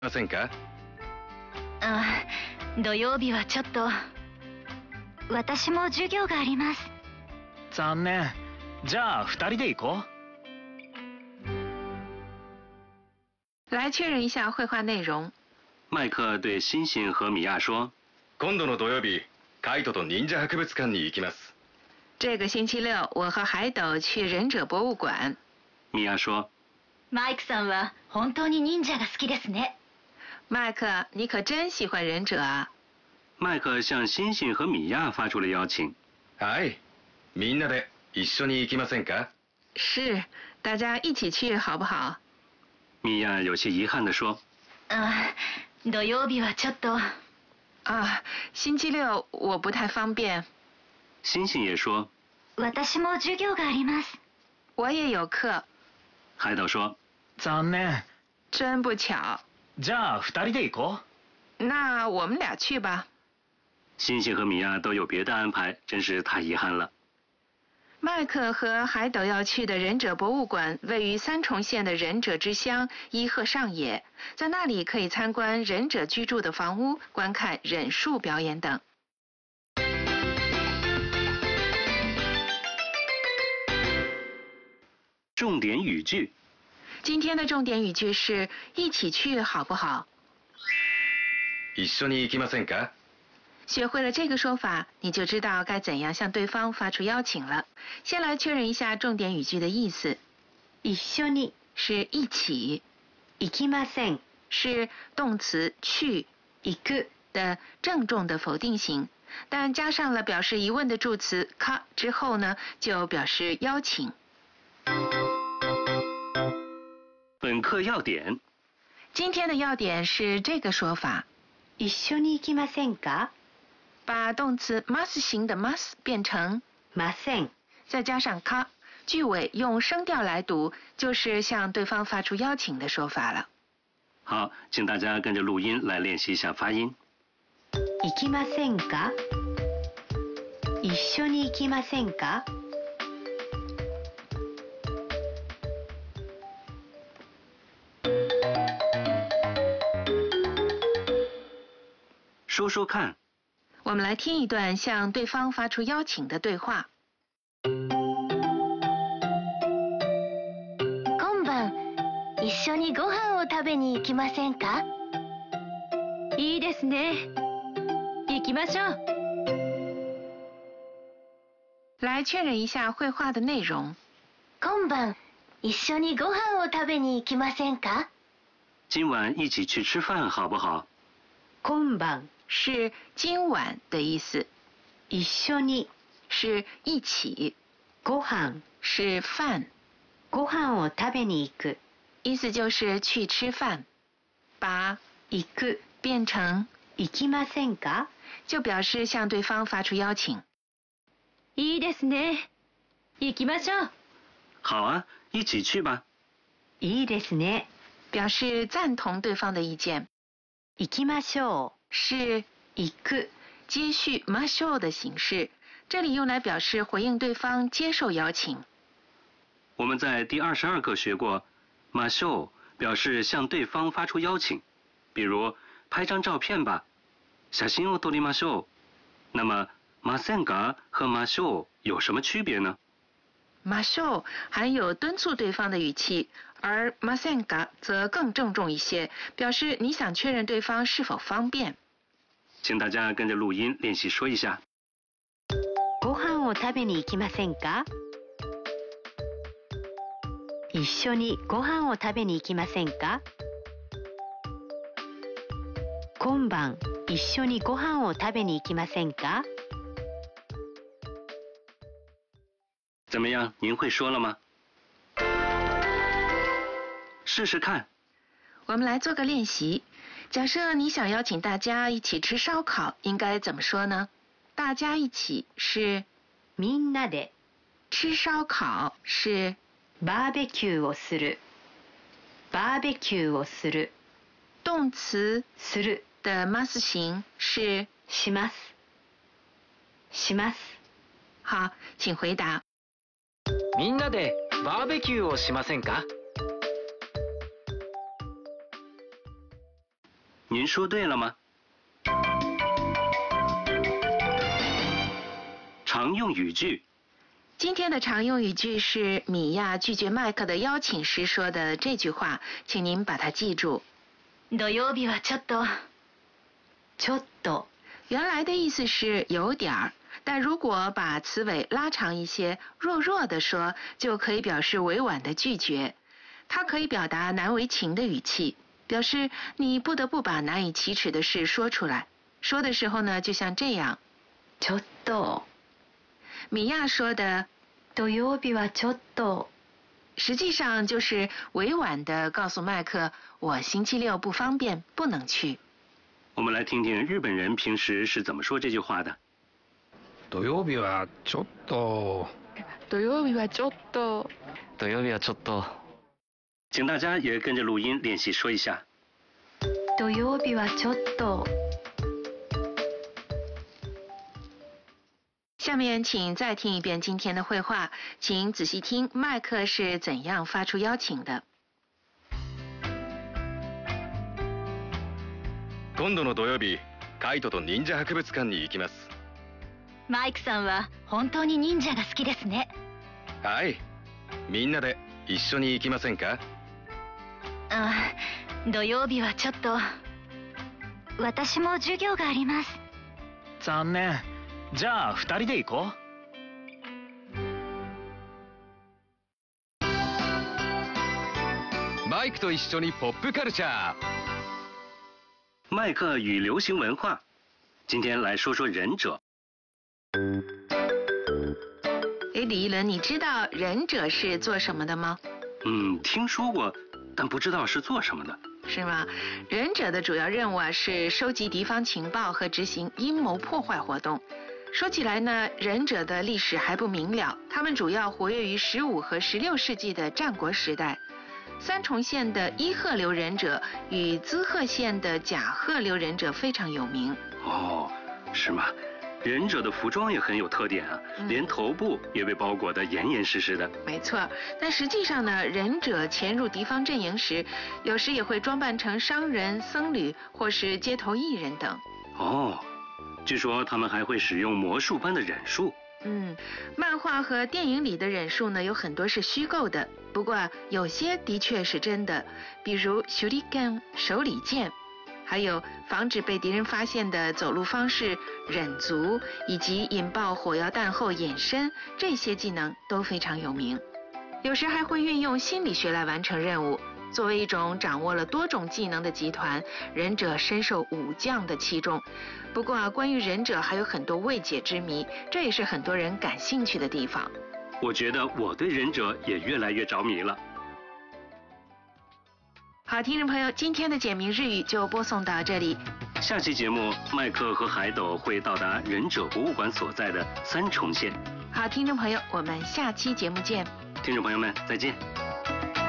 ませんか？ あ、土曜日はちょっと。私も授業があります。 残念。じゃあ2人で行こう。来确认一下绘画内容。 麦克对星星和米娅说：“ 今度の土曜日、カイトと忍者博物館に行きます。” 这个星期六，我和海斗去忍者博物馆。 米娅说：“ マイクさんは本当に忍者が好きですね。” 麦克，你可真喜欢忍者啊！ 麦克向星星和米娅发出了邀请。 はい、みんなで一緒に行きませんか？ 是，大家一起去好不好？ 米娅有些遗憾地说：“ 啊，土曜日はちょっと。” 啊，星期六我不太方便。 星星也说：“ 私も授業があります。” 我也有课。 海斗说：“ 残念。” 真不巧。 じゃあ2人で行こう。那我们俩去吧。 星星和米娅都有别的安排，真是太遗憾了。 麦克和海斗要去的忍者博物馆位于三重县的忍者之乡伊贺上野，在那里可以参观忍者居住的房屋，观看忍术表演等。 重点语句。 今天的重点语句是一起去好不好？ 一緒に行きませんか？ 学会了这个说法，你就知道该怎样向对方发出邀请了。先来确认一下重点语句的意思。一緒に是一起，行きません是动词去，行く的郑重的否定型，但加上了表示疑问的助词か之后呢，就表示邀请。 本课要点。 今天的要点是这个说法。一緒に行きませんか？把动词 must 型的 must 变成ません，再加上か，句尾用声调来读，就是向对方发出邀请的说法了。 好，请大家跟着录音来练习一下发音。 行きませんか？一緒に行きませんか？ 说说看。 我们来听一段向对方发出邀请的对话。 今晩一緒にご飯を食べに行きませんか？いいですね。行きましょう。 来确认一下绘画的内容。 今晩一緒にご飯を食べに行きませんか？ 今晚一起去吃饭好不好？ 今晩是今晚的意思，一緒に是一起，ご飯是饭，ご飯を食べに行く，意思就是去吃饭。把行く变成行きませんか，就表示向对方发出邀请。 いいですね。行きましょう。 好啊，一起去吧。 いいですね，表示赞同对方的意见。行きましょう是行く接续ましょう的形式，这里用来表示回应对方接受邀请。 我们在第22课学过，ましょう表示向对方发出邀请，比如拍张照片吧，写真を撮りましょう。那么ませんか和ましょう有什么区别呢？ ましょう含有敦促对方的语气，而ませんか则更郑重一些，表示你想确認对方是否方便。 请大家跟着录音练习说一下。 ご飯を食べに行きませんか？一緒にご飯を食べに行きませんか？今晩一緒にご飯を食べに行きませんか？ 怎么样，您会说了吗？试试看。 我们来做个练习。假设你想邀请大家一起吃烧烤，应该怎么说呢？大家一起是みんなで，吃烧烤是バーベキューをする。バーベキューをする。动词する的ます形是します。します。好，请回答。 みんなでバーベキューをしませんか？ 您说对了吗？常用语句。 今天的常用语句是米娅拒绝麦克的邀请时说的这句话，请您把它记住。 土曜日はちょっと。 原来的意思是有点儿，但如果把词尾拉长一些，弱的说，就可以表示委婉的拒绝。它可以表达难为情的语气，表示你不得不把难以启齿的事说出来。说的时候呢，就像这样。 ちょっと。 米娅说的土曜日はちょっと， 实际上就是委婉地告訴麦克，我星期六不方便，不能去。 我们来听听日本人平时是怎么说这句话的。 土曜日はちょっと。 土曜日はちょっと。 土曜日はちょっと。 请大家也跟着录音练习说一下。 土曜日はちょっと。 下面请再听一遍今天的绘画，请仔细听麦克是怎样发出邀请的。 今度の土曜日、カイトと忍者博物館に行きます。 マイクさんは本当に忍者が好きですね。 はい。みんなで一緒に行きませんか？ 土曜日はちょっと。私も授業があります。 残念。じゃあ2人で行こう。マイクと一緒にポップカルチャー。 麦克与流行文化，今天来说说忍者。 李一伦，你知道忍者是做什么的吗？ 听说过，但不知道是做什么的。 是吗？忍者的主要任务是收集敌方情报和执行阴谋破坏活动。说起来呢，忍者的历史还不明了，他们主要活跃于15和16世纪的战国时代。三重县的伊贺流忍者与滋贺县的甲贺流忍者非常有名。 哦，是吗？忍者的服装也很有特点啊，连头部也被包裹得严严实实的。 没错，但实际上呢，忍者潜入敌方阵营时，有时也会装扮成商人、僧侣或是街头艺人等。 哦，据说他们还会使用魔术般的忍术。 漫画和电影里的忍术呢，有很多是虚构的，不过有些的确是真的，比如手里剑、手里剑，还有防止被敌人发现的走路方式、忍足，以及引爆火药弹后隐身，这些技能都非常有名。有时还会运用心理学来完成任务。作为一种掌握了多种技能的集团，忍者深受武将的器重。不过关于忍者还有很多未解之谜，这也是很多人感兴趣的地方。 我觉得我对忍者也越来越着迷了。 好，听众朋友，今天的简明日语就播送到这里。 下期节目，麦克和海斗会到达忍者博物馆所在的三重县。 好，听众朋友，我们下期节目见。 听众朋友们，再见。